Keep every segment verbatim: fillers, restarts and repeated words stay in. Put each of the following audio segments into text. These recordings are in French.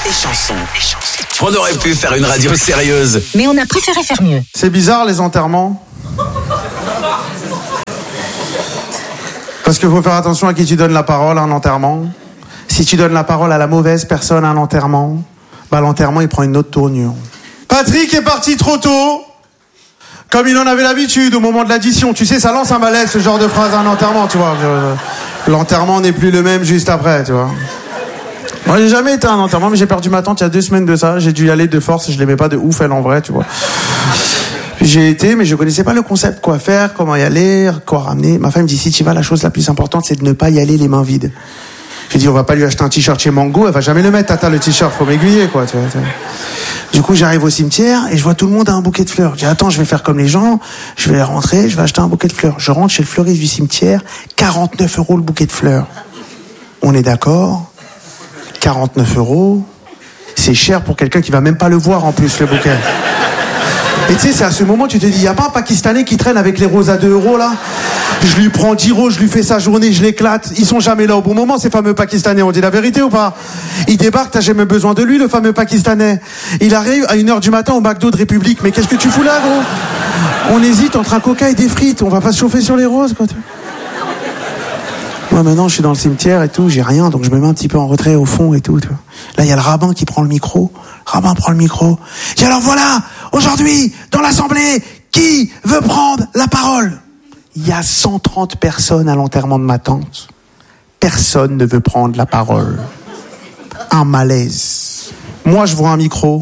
et chansons. On aurait pu faire une radio sérieuse, mais on a préféré faire mieux. C'est bizarre les enterrements. Parce qu'il faut faire attention à qui tu donnes la parole à un enterrement. Si tu donnes la parole à la mauvaise personne à un enterrement, bah l'enterrement il prend une autre tournure. Patrick est parti trop tôt, comme il en avait l'habitude au moment de l'addition. Tu sais, ça lance un malaise ce genre de phrase à un enterrement, tu vois. L'enterrement n'est plus le même juste après, tu vois. Moi j'ai jamais été à un enterrement, mais j'ai perdu ma tante il y a deux semaines de ça. J'ai dû y aller de force, je l'aimais pas de ouf elle en vrai, tu vois. J'ai été, mais je connaissais pas le concept, quoi faire, comment y aller, quoi ramener. Ma femme me dit, si tu vas, la chose la plus importante, c'est de ne pas y aller les mains vides. J'ai dit, on va pas lui acheter un t-shirt chez Mango, elle va jamais le mettre, tata, le t-shirt, faut m'aiguiller, quoi. Tu vois, tu vois. Du coup, j'arrive au cimetière et je vois tout le monde a un bouquet de fleurs. Je dis, attends, je vais faire comme les gens, je vais rentrer, je vais acheter un bouquet de fleurs. Je rentre chez le fleuriste du cimetière, quarante-neuf euros le bouquet de fleurs. On est d'accord? quarante-neuf euros, c'est cher pour quelqu'un qui va même pas le voir en plus, le bouquet. Et tu sais, c'est à ce moment, tu te dis, il n'y a pas un Pakistanais qui traîne avec les roses à deux euros, là? Je lui prends dix euros, je lui fais sa journée, je l'éclate. Ils sont jamais là au bon moment, ces fameux Pakistanais. On dit la vérité ou pas? Il débarque, t'as jamais besoin de lui, le fameux Pakistanais. Il arrive à une heure du matin au McDo de République. Mais qu'est-ce que tu fous là, gros? On hésite entre un coca et des frites. On va pas se chauffer sur les roses, quoi. Moi, maintenant, je suis dans le cimetière et tout, j'ai rien, donc je me mets un petit peu en retrait au fond et tout. Tu vois. Là, il y a le rabbin qui prend le micro. Le rabbin prend le micro. Et alors voilà, aujourd'hui, dans l'assemblée, qui veut prendre la parole? Il y a cent trente personnes à l'enterrement de ma tante. Personne ne veut prendre la parole. Un malaise. Moi, je vois un micro.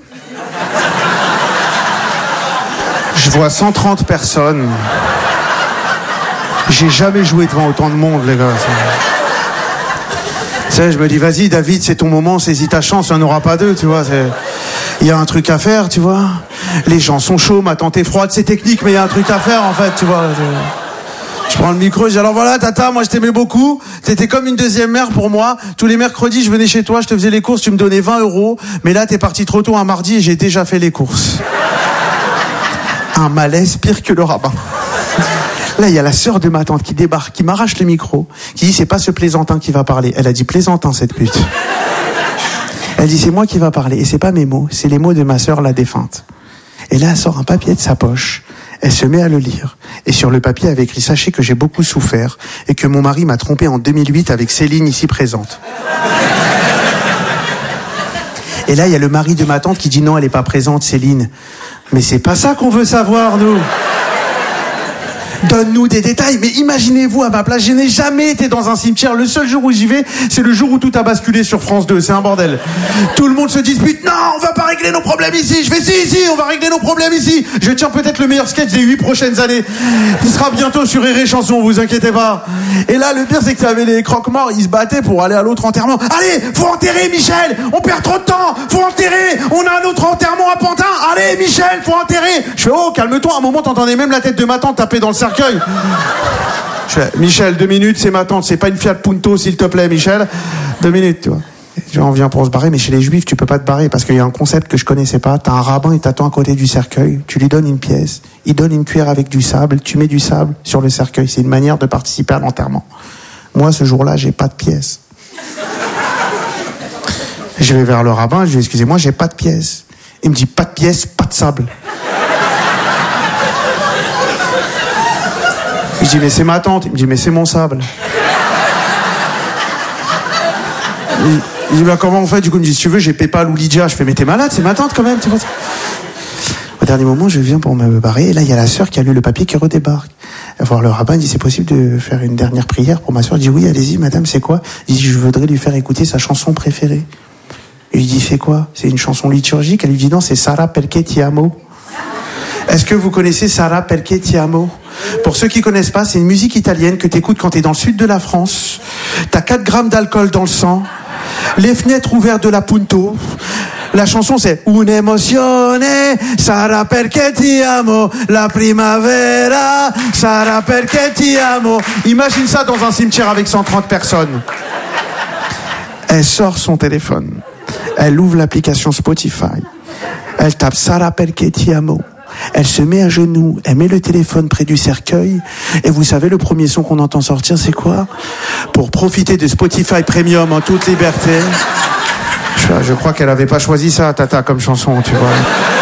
Je vois cent trente personnes. J'ai jamais joué devant autant de monde, les gars. Tu sais, je me dis, vas-y, David, c'est ton moment, saisis ta chance, il n'y en aura pas deux, tu vois. Il y a un truc à faire, tu vois. Les gens sont chauds, ma tante est froide, c'est technique, mais il y a un truc à faire, en fait, tu vois. Je prends le micro, je dis, alors voilà, tata, moi je t'aimais beaucoup. T'étais comme une deuxième mère pour moi. Tous les mercredis, je venais chez toi, je te faisais les courses, tu me donnais vingt euros. Mais là, t'es parti trop tôt un mardi et j'ai déjà fait les courses. Un malaise pire que le rabbin. Là, il y a la sœur de ma tante qui débarque, qui m'arrache le micro, qui dit, c'est pas ce plaisantin qui va parler. Elle a dit plaisantin, cette pute. Elle dit, c'est moi qui va parler. Et c'est pas mes mots, c'est les mots de ma sœur, la défunte. Et là, elle sort un papier de sa poche. Elle se met à le lire. Et sur le papier, elle avait écrit, sachez que j'ai beaucoup souffert et que mon mari m'a trompé en deux mille huit avec Céline ici présente. Et là, il y a le mari de ma tante qui dit, non, elle est pas présente, Céline. Mais c'est pas ça qu'on veut savoir, nous. Donne-nous des détails. Mais imaginez-vous à ma place, je n'ai jamais été dans un cimetière. Le seul jour où j'y vais, c'est le jour où tout a basculé sur France deux. C'est un bordel. Tout le monde se dispute. Non, on va pas régler nos problèmes ici. Je fais si, si, on va régler nos problèmes ici. Je tiens peut-être le meilleur sketch des huit prochaines années. Il sera bientôt sur Rire et Chanson, vous inquiétez pas. Et là, le pire, c'est que tu avais les croque-morts. Ils se battaient pour aller à l'autre enterrement. Allez, faut enterrer Michel. On perd trop de temps. Faut enterrer. On a un autre enterrement à Pantin. Allez, Michel, faut enterrer. Je fais, oh, calme-toi. À un moment, t'entendais même la tête de ma tante taper dans le cercueil. Je fais, Michel, deux minutes, c'est ma tante, c'est pas une Fiat Punto, s'il te plaît, Michel. Deux minutes, tu vois. Et on vient pour se barrer, mais chez les Juifs, tu peux pas te barrer parce qu'il y a un concept que je connaissais pas. T'as un rabbin, il t'attend à côté du cercueil. Tu lui donnes une pièce, il donne une cuillère avec du sable, tu mets du sable sur le cercueil. C'est une manière de participer à l'enterrement. Moi, ce jour-là, j'ai pas de pièce. Je vais vers le rabbin, je lui dis, excusez-moi, j'ai pas de pièce. Il me dit, pas de pièce, pas de sable. Je dis, mais c'est ma tante. Il me dit, mais c'est mon sable. Il, il dit, bah, comment on fait? Du coup, il me dit, si tu veux, j'ai Paypal ou Lydia. Je fais, mais t'es malade, c'est ma tante quand même. Au dernier moment, je viens pour me barrer. Et là, il y a la sœur qui a lu le papier qui redébarque. À voir le rabbin, il dit, c'est possible de faire une dernière prière pour ma sœur? Je dis, oui, allez-y, madame, c'est quoi? Il dit, je voudrais lui faire écouter sa chanson préférée. Et il dit, c'est quoi? C'est une chanson liturgique? Elle lui dit, non, c'est Sara Perché ti amo. Est-ce que vous connaissez Sara Perché ti amo? Pour ceux qui connaissent pas, c'est une musique italienne que t'écoutes quand t'es dans le sud de la France. T'as quatre grammes d'alcool dans le sang. Les fenêtres ouvertes de la Punto. La chanson c'est Un'emozione, Sara perché ti amo, la primavera, Sara perché ti amo. Imagine ça dans un cimetière avec cent trente personnes. Elle sort son téléphone. Elle ouvre l'application Spotify. Elle tape Sara perché ti amo. Elle se met à genoux, elle met le téléphone près du cercueil, et vous savez, le premier son qu'on entend sortir, c'est quoi? Pour profiter de Spotify Premium en toute liberté, je Je, je crois qu'elle avait pas choisi ça, Tata, comme chanson, tu vois.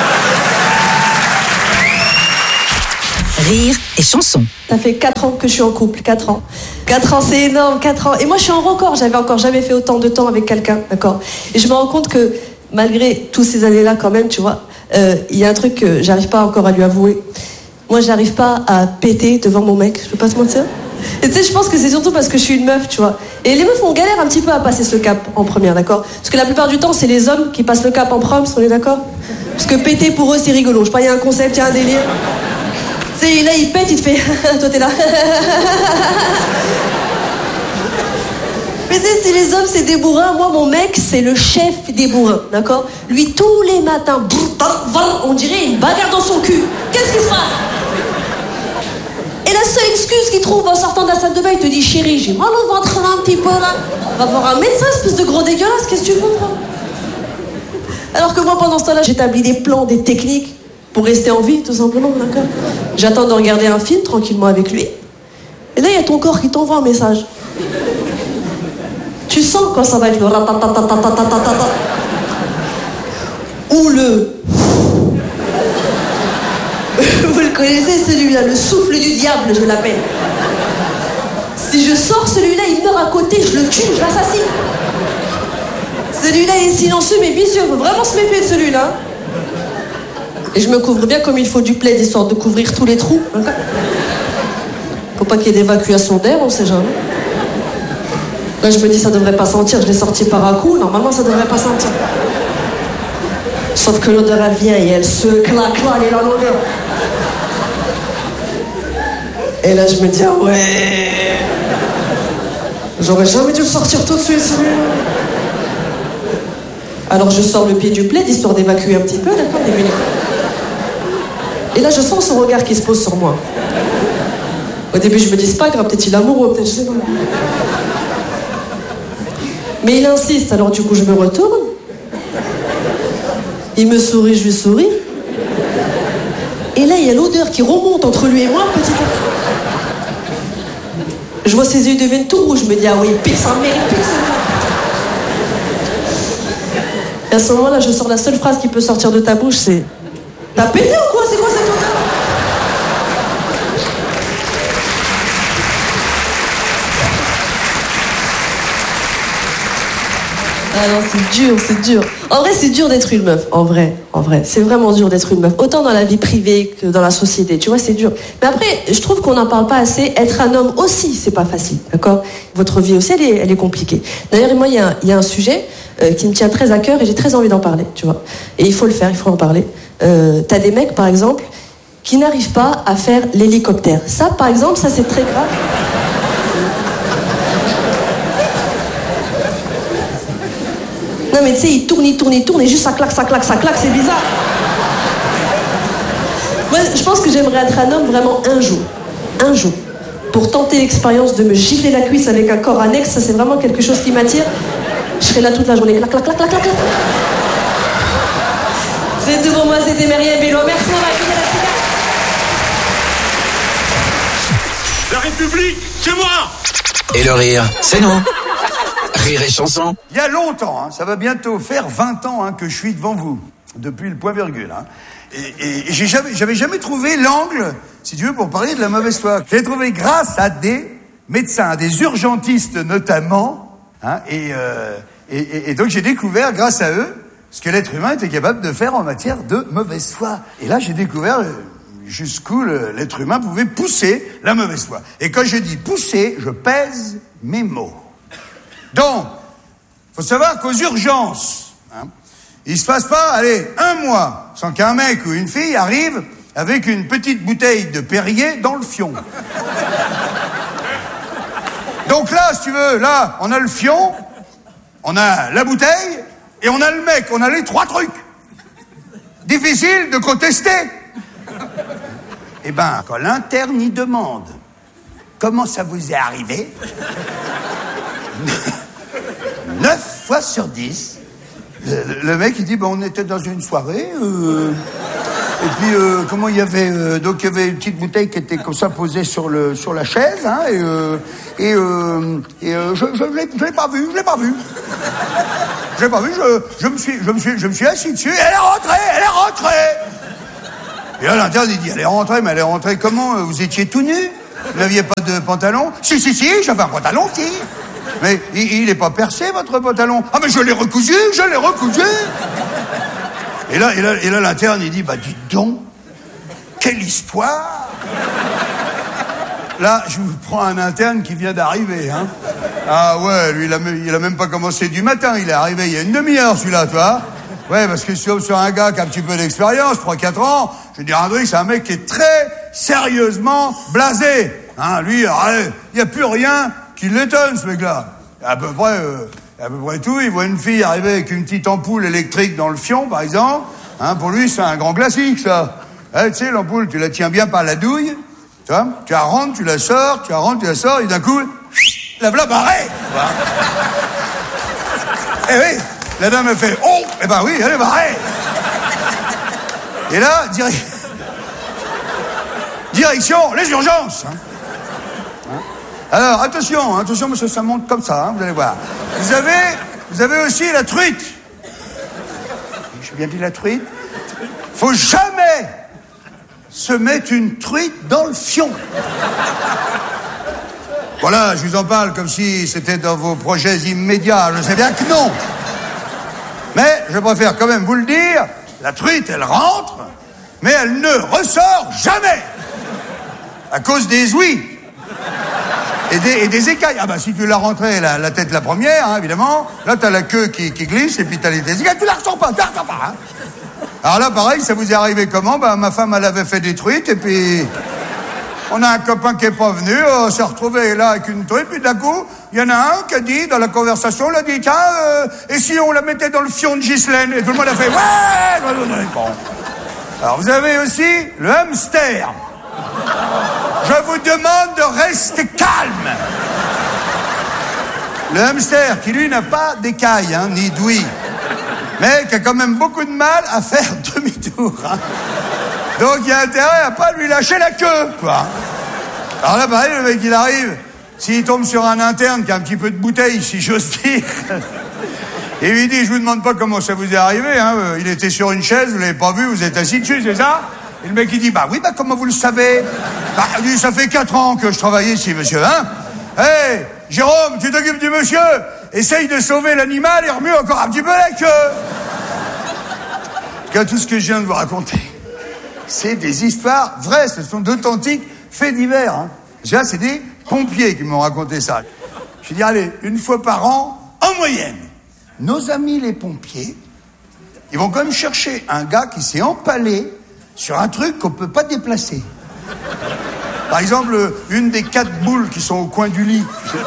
Rire et chanson. Ça fait quatre ans que je suis en couple, quatre ans. quatre ans, c'est énorme, quatre ans. Et moi, je suis en record, j'avais encore jamais fait autant de temps avec quelqu'un, d'accord. Et je me rends compte que, malgré toutes ces années-là, quand même, tu vois, il euh, y a un truc que j'arrive pas encore à lui avouer. Moi, j'arrive pas à péter devant mon mec, je peux pas te mentir. Et tu sais, je pense que c'est surtout parce que je suis une meuf, tu vois. Et les meufs, on galère un petit peu à passer ce cap en première, d'accord. Parce que la plupart du temps, c'est les hommes qui passent le cap en proms, on est d'accord. Parce que péter, pour eux, c'est rigolo. Je sais pas, il y a un concept, il y a un délire. Tu sais, là, il pète, il te fait... Toi, t'es là. Mais tu sais, si les hommes, c'est des bourrins, moi, mon mec, c'est le chef des bourrins, d'accord. Lui, tous les matins, on dirait une bagarre dans son cul. Qu'est-ce qui se passe? Et la seule excuse qu'il trouve en sortant de la salle de bain, il te dit, chérie, j'ai mal au ventre là, un petit peu là. Va voir un médecin, espèce de gros dégueulasse, qu'est-ce que tu veux, frère? Alors que moi, pendant ce temps-là, j'établis des plans, des techniques pour rester en vie, tout simplement, d'accord. J'attends de regarder un film tranquillement avec lui. Et là, il y a ton corps qui t'envoie un message. Tu sens quand ça va être le ratatatatatatatata. Ou le... Vous le connaissez celui-là, le souffle du diable, je l'appelle. Si je sors celui-là, il meurt à côté, je le tue, je l'assassine. Celui-là est silencieux mais vicieux, faut vraiment se méfier de celui-là. Et je me couvre bien comme il faut du plaid, histoire de couvrir tous les trous. Faut pas qu'il y ait d'évacuation d'air, on sait jamais. Là, je me dis, ça devrait pas sentir, je l'ai sorti par un coup, normalement, ça devrait pas sentir. Sauf que l'odeur, elle vient et elle se claque là, elle est là, l'odeur. Et là, je me dis, ah ouais. J'aurais jamais dû le sortir tout de suite, celui-là. Alors, je sors le pied du plaid, histoire d'évacuer un petit peu, d'accord, des minutes. Et là, je sens son regard qui se pose sur moi. Au début, je me dis, c'est pas grave, peut-être il est amoureux, peut-être, je sais pas. Mais il insiste, alors du coup, je me retourne. Il me sourit, je lui souris. Et là, il y a l'odeur qui remonte entre lui et moi, petit à petit. Je vois ses yeux deviennent tout rouges. Je me dis, ah oui, pique ça, mérite, pique ça. Et à ce moment-là, je sors la seule phrase qui peut sortir de ta bouche, c'est... T'as pété ou quoi? C'est quoi cette odeur? Ah non, c'est dur, c'est dur. En vrai, c'est dur d'être une meuf. En vrai, en vrai. C'est vraiment dur d'être une meuf. Autant dans la vie privée que dans la société. Tu vois, c'est dur. Mais après, je trouve qu'on n'en parle pas assez. Être un homme aussi, c'est pas facile. D'accord? Votre vie aussi, elle est, elle est compliquée. D'ailleurs, moi, il y a, y a un sujet euh, qui me tient très à cœur et j'ai très envie d'en parler, tu vois. Et il faut le faire, il faut en parler. Euh, t'as des mecs, par exemple, qui n'arrivent pas à faire l'hélicoptère. Ça, par exemple, ça, c'est très grave. Non mais tu sais, il tourne, il tourne, il tourne et juste ça claque, ça claque, ça claque, c'est bizarre. Moi, je pense que j'aimerais être un homme vraiment un jour. Un jour. Pour tenter l'expérience de me gifler la cuisse avec un corps annexe, ça c'est vraiment quelque chose qui m'attire. Je serai là toute la journée. Clac, clac, clac, clac, clac, clac. C'est tout pour moi, c'était Myriam Bello. Merci d'avoir écouté la cigare. La République, c'est moi. Et le rire, c'est nous. Rire et chanson. Il y a longtemps, hein, ça va bientôt faire vingt ans hein, que je suis devant vous, depuis le point virgule. Hein. Et, et, et j'ai jamais, j'avais jamais trouvé l'angle, si tu veux, pour parler de la mauvaise foi. J'ai trouvé grâce à des médecins, des urgentistes notamment, hein, et, euh, et, et, et donc j'ai découvert, grâce à eux, ce que l'être humain était capable de faire en matière de mauvaise foi. Et là, j'ai découvert jusqu'où le, l'être humain pouvait pousser la mauvaise foi. Et quand je dis pousser, je pèse mes mots. Donc, faut savoir qu'aux urgences, hein, il se passe pas, allez, un mois sans qu'un mec ou une fille arrive avec une petite bouteille de Perrier dans le fion. Donc là, si tu veux, là, on a le fion, on a la bouteille et on a le mec, on a les trois trucs. Difficile de contester. Eh ben, quand l'interne y demande comment ça vous est arrivé, neuf fois sur dix, le, le mec il dit, bon, on était dans une soirée, euh, et puis euh, comment il y avait, euh, donc il y avait une petite bouteille qui était comme ça posée sur le sur la chaise, hein, et euh, et, euh, et euh, je je l'ai, je l'ai pas vu, je l'ai pas vu, j'ai pas vu, je, je me suis, je me suis, je me suis assis dessus, et elle est rentrée, elle est rentrée. Et là, l'interne, il dit, elle est rentrée, mais elle est rentrée comment? Vous étiez tout nu? Vous n'aviez pas de pantalon? Si, si, si, j'avais un pantalon, si. Mais il, il est pas percé, votre pantalon? Ah, mais je l'ai recousu, je l'ai recousu. Et là, et là, et là, l'interne, il dit, bah, dites donc, quelle histoire. Là, je vous prends un interne qui vient d'arriver, hein. Ah ouais, lui, il a, il a même pas commencé du matin, il est arrivé il y a une demi-heure, celui-là, toi. Ouais, parce que sur, sur un gars qui a un petit peu d'expérience, trois quatre ans, je veux dire, un truc, c'est un mec qui est très sérieusement blasé. Hein, lui, il n'y a plus rien qui l'étonne, ce mec-là. À peu près, euh, à peu près tout, il voit une fille arriver avec une petite ampoule électrique dans le fion, par exemple. Hein, pour lui, c'est un grand classique, ça. Hein, tu sais, l'ampoule, tu la tiens bien par la douille. Tu vois, tu la rentres, tu la sors, tu la rentres, tu la sors, et d'un coup, la voilà barrée. Eh oui, la dame a fait, oh, eh ben oui, elle est barrée. Et là, dire... direction, les urgences. Hein. Hein. Alors, attention, attention, monsieur, ça monte comme ça, hein, vous allez voir. Vous avez, vous avez aussi la truite. J'ai bien dit la truite. Faut jamais se mettre une truite dans le fion. Voilà, je vous en parle comme si c'était dans vos projets immédiats. Je sais bien que non. Mais je préfère quand même vous le dire, la truite, elle rentre, mais elle ne ressort jamais. À cause des ouïes. Et des, et des écailles. Ah bah si tu l'as rentrée la, la tête la première, hein, évidemment, là t'as la queue qui, qui glisse, et puis t'as les écailles, tu la ressors pas, tu la ressors pas. Hein. Alors là, pareil, ça vous est arrivé comment? Bah ma femme, elle avait fait des truites, et puis... on a un copain qui est pas venu, on s'est retrouvé là avec une truite, puis d'un coup, il y en a un qui a dit, dans la conversation, il a dit, tiens, euh, et si on la mettait dans le fion de Ghislaine? Et tout le monde a fait, ouais! Bon. Alors vous avez aussi le hamster. Je vous demande de rester calme. Le hamster, qui lui n'a pas d'écailles, hein, ni d'ouïe, mais qui a quand même beaucoup de mal à faire demi-tour, hein. Donc il y a intérêt à pas lui lâcher la queue, quoi. Alors là, pareil, le mec, il arrive, s'il tombe sur un interne qui a un petit peu de bouteille, si j'ose dire, et il lui dit, je vous demande pas comment ça vous est arrivé, hein, il était sur une chaise, vous l'avez pas vu, vous êtes assis dessus, c'est ça? Et le mec, il dit, bah oui, bah comment vous le savez? Bah, il dit, ça fait quatre ans que je travaille ici, monsieur, hein? Hé, hey, Jérôme, tu t'occupes du monsieur, essaye de sauver l'animal et remue encore un petit peu la queue. En tout cas, tout ce que je viens de vous raconter, c'est des histoires vraies, ce sont d'authentiques faits divers. Hein. Déjà, c'est des pompiers qui m'ont raconté ça. Je vais dire, allez, une fois par an, en moyenne, nos amis les pompiers, ils vont quand même chercher un gars qui s'est empalé sur un truc qu'on ne peut pas déplacer. Par exemple, une des quatre boules qui sont au coin du lit.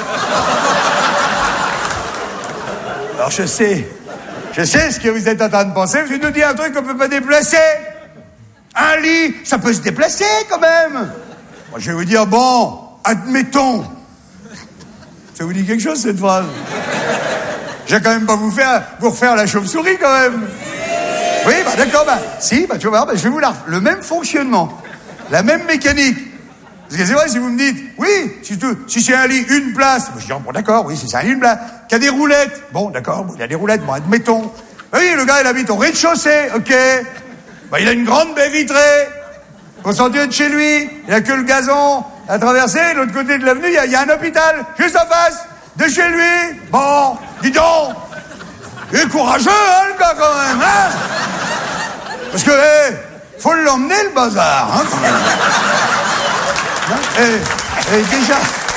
Alors, je sais, je sais ce que vous êtes en train de penser, je nous dis un truc qu'on ne peut pas déplacer. Un lit, ça peut se déplacer quand même. Moi, je vais vous dire, bon, admettons. Ça vous dit quelque chose, cette phrase? Je vais quand même pas vous faire, vous refaire la chauve-souris quand même. Oui, bah d'accord, bah si, bah tu vas voir, bah, je vais vous la... le même fonctionnement, la même mécanique. Parce que c'est vrai, si vous me dites, oui, si, tu, si c'est un lit, une place, bah, je dis, bon d'accord, oui, si c'est un lit, une place, qu'il y a des roulettes, bon d'accord, il y a des roulettes, bon admettons. Bah, oui, le gars, il habite au rez-de-chaussée, ok. Bah, il a une grande baie vitrée, au centre de chez lui, il a que le gazon à traverser, de l'autre côté de l'avenue, il y, a, il y a un hôpital, juste en face de chez lui. Bon, dis donc, il est courageux, hein, le gars, quand même, hein. Parce que, hé, hey, faut l'emmener, le bazar, hein, quand même. Et, et déjà,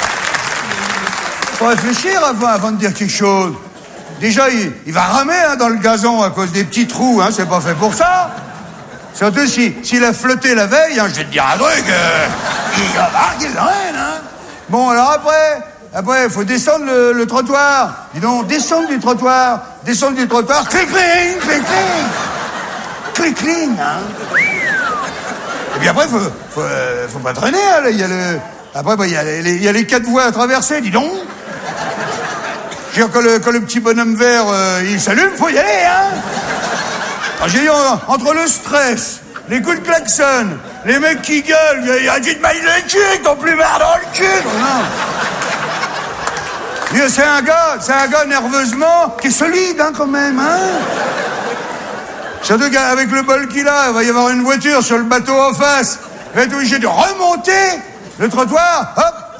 faut réfléchir avant, avant de dire quelque chose. Déjà, il, il va ramer hein, dans le gazon à cause des petits trous, hein, c'est pas fait pour ça. Surtout si, s'il a flotté la veille, hein, je vais te dire un truc, euh, il va marquer le rêne, hein. Bon, alors après, après, il faut descendre le, le trottoir. Dis donc, descendre du trottoir, descendre du trottoir, clic-cling, clic-cling, clic-cling, hein. Et puis après, faut, faut, euh, faut pas traîner, hein, là, il y a le... Après, bah, il y a les, il y a les quatre voies à traverser, dis donc. Je veux dire, quand le, quand le petit bonhomme vert, euh, il s'allume, faut y aller, hein. Alors, j'ai dit, entre le stress, les coups de klaxon, les mecs qui gueulent, il y a, il y a dit de maille le cul, ils t'ont plus marre dans le cul, non. C'est un gars, c'est un gars nerveusement qui est solide, hein, quand même, hein. Surtout qu'avec le bol qu'il a, il va y avoir une voiture sur le bateau en face. Il va être obligé de remonter le trottoir, hop,